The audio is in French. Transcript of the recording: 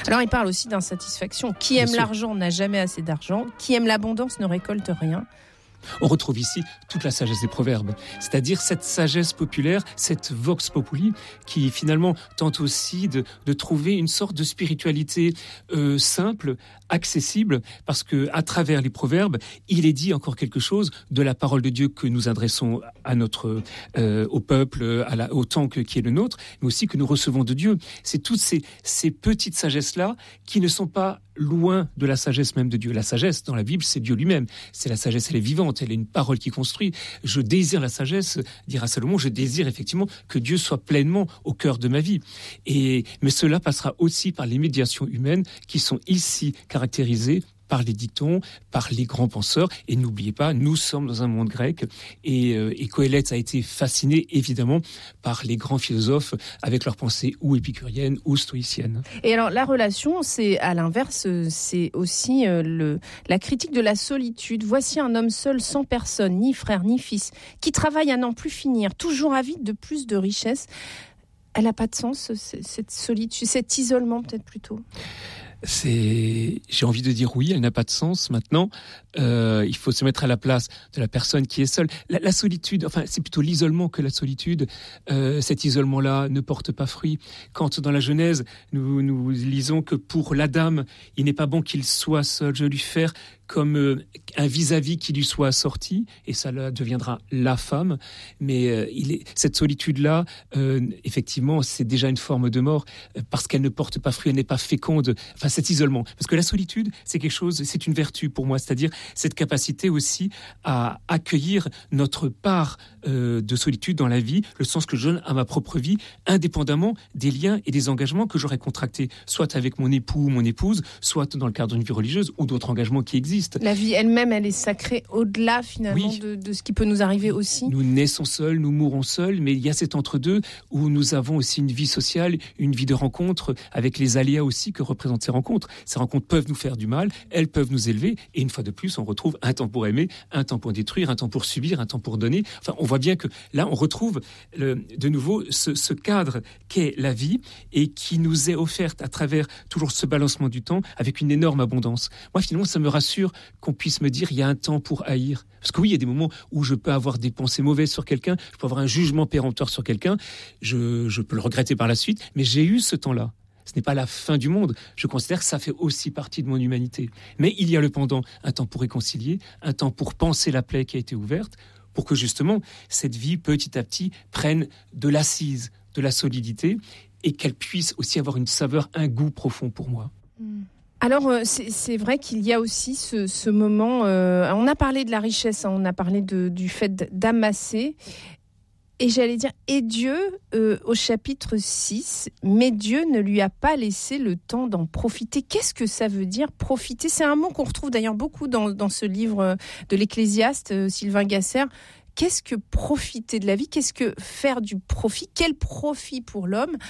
Alors il parle aussi d'insatisfaction. Qui aime l'argent n'a jamais assez d'argent. Qui aime l'abondance ne récolte rien. On retrouve ici toute la sagesse des proverbes, c'est-à-dire cette sagesse populaire, cette vox populi, qui finalement tente aussi de trouver une sorte de spiritualité simple, accessible, parce que à travers les proverbes, il est dit encore quelque chose de la parole de Dieu que nous adressons à au peuple, au temps qui est le nôtre, mais aussi que nous recevons de Dieu. C'est toutes ces petites sagesses-là qui ne sont pas loin de la sagesse même de Dieu. La sagesse, dans la Bible, c'est Dieu lui-même. C'est la sagesse, elle est vivante, elle est une parole qui construit. Je désire la sagesse, dira Salomon, je désire effectivement que Dieu soit pleinement au cœur de ma vie. Mais cela passera aussi par les médiations humaines qui sont ici caractérisées par les dictons, par les grands penseurs. Et n'oubliez pas, nous sommes dans un monde grec et Coëlette a été fasciné évidemment par les grands philosophes avec leurs pensées ou épicuriennes ou stoïciennes. Et alors la relation, c'est à l'inverse, c'est aussi la critique de la solitude. Voici un homme seul, sans personne, ni frère, ni fils, qui travaille à n'en plus finir, toujours avide de plus de richesses. Elle n'a pas de sens, cette solitude, cet isolement peut-être plutôt. J'ai envie de dire oui, elle n'a pas de sens. Maintenant, il faut se mettre à la place de la personne qui est seule. La solitude, enfin, c'est plutôt l'isolement que la solitude. Cet isolement-là ne porte pas fruit. Quand dans la Genèse, nous lisons que pour l'Adam, il n'est pas bon qu'il soit seul. Je vais lui faire comme un vis-à-vis qui lui soit assorti, et ça deviendra la femme. Mais cette solitude-là, effectivement, c'est déjà une forme de mort, parce qu'elle ne porte pas fruit, elle n'est pas féconde. Enfin, cet isolement. Parce que la solitude, c'est quelque chose, c'est une vertu pour moi, c'est-à-dire cette capacité aussi à accueillir notre part de solitude dans la vie, le sens que je donne à ma propre vie, indépendamment des liens et des engagements que j'aurais contractés, soit avec mon époux ou mon épouse, soit dans le cadre d'une vie religieuse ou d'autres engagements qui existent. La vie elle-même, elle est sacrée au-delà finalement de ce qui peut nous arriver aussi. Nous naissons seuls, nous mourons seuls, mais il y a cet entre-deux où nous avons aussi une vie sociale, une vie de rencontre, avec les aléas aussi que représentent ces rencontres. Ces rencontres peuvent nous faire du mal, elles peuvent nous élever, et une fois de plus, on retrouve un temps pour aimer, un temps pour détruire, un temps pour subir, un temps pour donner. Enfin, on voit bien que là, on retrouve de nouveau ce cadre qu'est la vie et qui nous est offerte à travers toujours ce balancement du temps avec une énorme abondance. Moi, finalement, ça me rassure qu'on puisse me dire il y a un temps pour haïr. Parce que oui, il y a des moments où je peux avoir des pensées mauvaises sur quelqu'un, je peux avoir un jugement péremptoire sur quelqu'un, je peux le regretter par la suite, mais j'ai eu ce temps-là. Ce n'est pas la fin du monde. Je considère que ça fait aussi partie de mon humanité. Mais il y a le pendant, un temps pour réconcilier, un temps pour penser la plaie qui a été ouverte, pour que justement cette vie, petit à petit, prenne de l'assise, de la solidité, et qu'elle puisse aussi avoir une saveur, un goût profond pour moi. Alors, c'est vrai qu'il y a aussi ce moment... on a parlé de la richesse, on a parlé du fait d'amasser. Et j'allais dire, et Dieu, au chapitre 6, mais Dieu ne lui a pas laissé le temps d'en profiter. Qu'est-ce que ça veut dire, profiter ? C'est un mot qu'on retrouve d'ailleurs beaucoup dans ce livre de l'Ecclésiaste, Sylvain Gasser. Qu'est-ce que profiter de la vie ? Qu'est-ce que faire du profit ? Quel profit pour l'homme ?